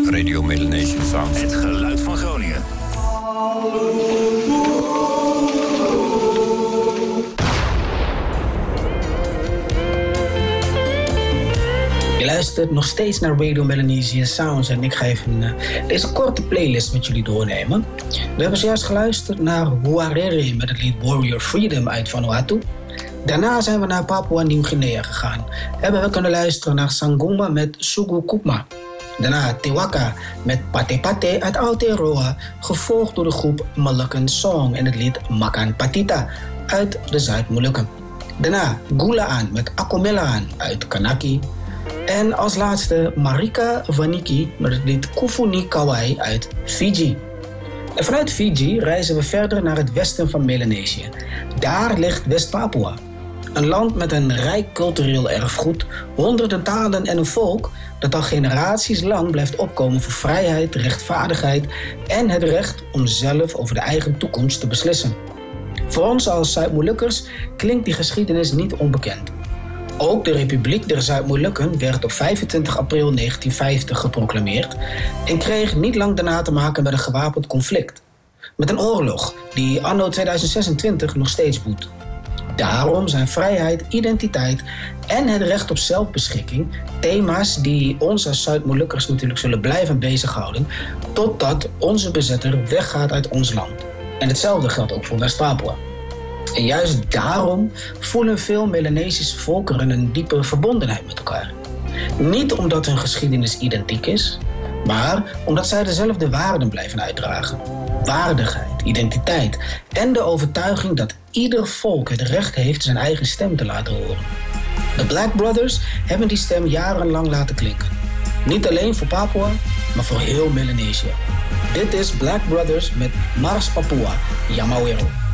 Radio Melanesian Sound. Het geluid van Groningen. Je luistert nog steeds naar Radio Melanesian Sounds en ik ga even deze korte playlist met jullie doornemen. We hebben zojuist geluisterd naar Huarere met het lied Warrior Freedom uit Vanuatu. Daarna zijn we naar Papua Nieuw-Guinea gegaan. Hebben we kunnen luisteren naar Sangoma met Sugu Kupma. Daarna Tewaka met Pate Pate uit Aotearoa, gevolgd door de groep Moluccan Song en het lied Makan Patita uit de Zuid-Molukken. Daarna Gulaan met Akomelaan uit Kanaki. En als laatste Marika Vaniki met het lied Kufuni Kawai uit Fiji. En vanuit Fiji reizen we verder naar het westen van Melanesië. Daar ligt West-Papua. Een land met een rijk cultureel erfgoed, honderden talen en een volk dat al generaties lang blijft opkomen voor vrijheid, rechtvaardigheid en het recht om zelf over de eigen toekomst te beslissen. Voor ons als Zuid-Molukkers klinkt die geschiedenis niet onbekend. Ook de Republiek der Zuid-Molukken werd op 25 april 1950 geproclameerd en kreeg niet lang daarna te maken met een gewapend conflict. Met een oorlog die anno 2026 nog steeds woedt. Daarom zijn vrijheid, identiteit en het recht op zelfbeschikking thema's die ons als Zuid-Molukkers natuurlijk zullen blijven bezighouden totdat onze bezetter weggaat uit ons land. En hetzelfde geldt ook voor West-Papua. En juist daarom voelen veel Melanesische volkeren een diepe verbondenheid met elkaar. Niet omdat hun geschiedenis identiek is, maar omdat zij dezelfde waarden blijven uitdragen. Waardigheid, identiteit en de overtuiging dat ieder volk het recht heeft zijn eigen stem te laten horen. De Black Brothers hebben die stem jarenlang laten klinken. Niet alleen voor Papua, maar voor heel Melanesië. Dit is Black Brothers met Mars Papua, Yamawero.